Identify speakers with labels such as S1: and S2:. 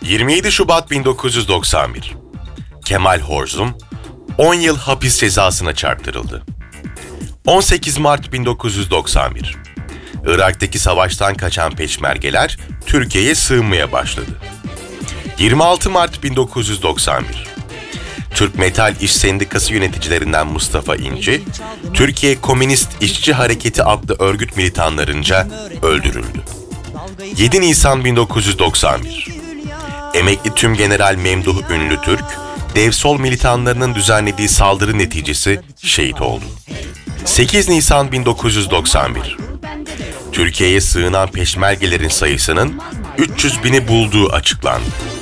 S1: 27 Şubat 1991. Kemal Horzum 10 yıl hapis cezasına çarptırıldı. 18 Mart 1991. Irak'taki savaştan kaçan peşmergeler Türkiye'ye sığınmaya başladı. 26 Mart 1991. Türk Metal İş Sendikası yöneticilerinden Mustafa İnci, Türkiye Komünist İşçi Hareketi adlı örgüt militanlarınca öldürüldü. 7 Nisan 1991. Emekli Tümgeneral Memduh Ünlü Türk, Devsol militanlarının düzenlediği saldırı neticesi şehit oldu. 8 Nisan 1991. Türkiye'ye sığınan peşmergelerin sayısının 300 bini bulduğu açıklandı.